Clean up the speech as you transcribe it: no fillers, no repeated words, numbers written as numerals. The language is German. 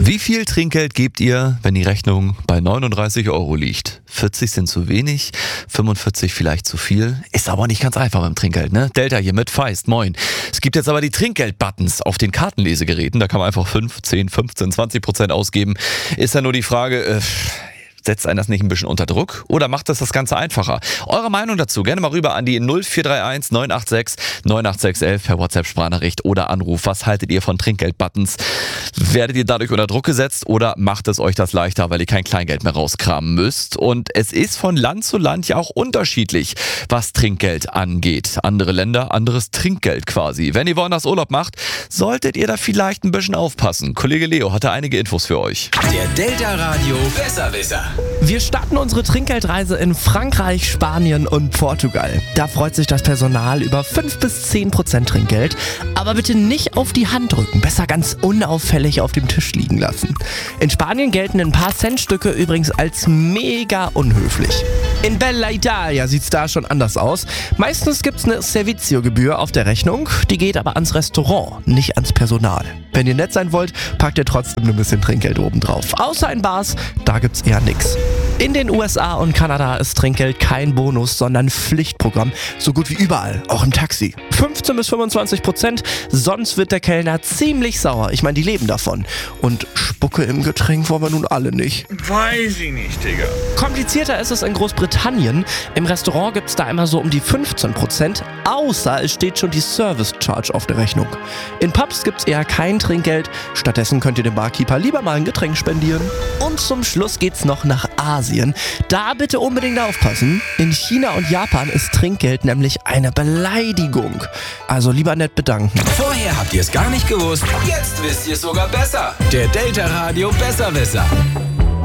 Wie viel Trinkgeld gebt ihr, wenn die Rechnung bei 39 € liegt? 40 sind zu wenig, 45 vielleicht zu viel. Ist aber nicht ganz einfach mit dem Trinkgeld, ne? Delta hier mit Feist, moin. Es gibt jetzt aber die Trinkgeld-Buttons auf den Kartenlesegeräten. Da kann man einfach 5, 10, 15, 20% ausgeben. Ist ja nur die Frage, setzt einen das nicht ein bisschen unter Druck oder macht das Ganze einfacher? Eure Meinung dazu gerne mal rüber an die 0431 986 98611 per WhatsApp-Sprachnachricht oder Anruf. Was haltet ihr von Trinkgeld-Buttons? Werdet ihr dadurch unter Druck gesetzt oder macht es euch das leichter, weil ihr kein Kleingeld mehr rauskramen müsst? Und es ist von Land zu Land ja auch unterschiedlich, was Trinkgeld angeht. Andere Länder, anderes Trinkgeld quasi. Wenn ihr woanders Urlaub macht, solltet ihr da vielleicht ein bisschen aufpassen. Kollege Leo hatte einige Infos für euch. Der Delta Radio Besserwisser. Wir starten unsere Trinkgeldreise in Frankreich, Spanien und Portugal. Da freut sich das Personal über 5-10% Trinkgeld. Aber bitte nicht auf die Hand drücken, besser ganz unauffällig auf dem Tisch liegen lassen. In Spanien gelten ein paar Centstücke übrigens als mega unhöflich. In Bella Italia sieht's da schon anders aus. Meistens gibt's eine Servizio-Gebühr auf der Rechnung, die geht aber ans Restaurant, nicht ans Personal. Wenn ihr nett sein wollt, packt ihr trotzdem ein bisschen Trinkgeld obendrauf. Außer in Bars, da gibt's eher nix. In den USA und Kanada ist Trinkgeld kein Bonus, sondern Pflichtprogramm. So gut wie überall, auch im Taxi. 15-25%, sonst wird der Kellner ziemlich sauer. Ich meine, die leben davon. Und Spucke im Getränk wollen wir nun alle nicht. Weiß ich nicht, Digga. Komplizierter ist es in Großbritannien. Im Restaurant gibt's da immer so um die 15%, außer es steht schon die Service Charge auf der Rechnung. In Pubs gibt's eher kein Trinkgeld, stattdessen könnt ihr dem Barkeeper lieber mal ein Getränk spendieren. Und zum Schluss geht's noch nach Asien. Da bitte unbedingt aufpassen. In China und Japan ist Trinkgeld nämlich eine Beleidigung. Also lieber nett bedanken. Vorher habt ihr es gar nicht gewusst, jetzt wisst ihr es sogar besser. Der Delta Radio Besserwisser.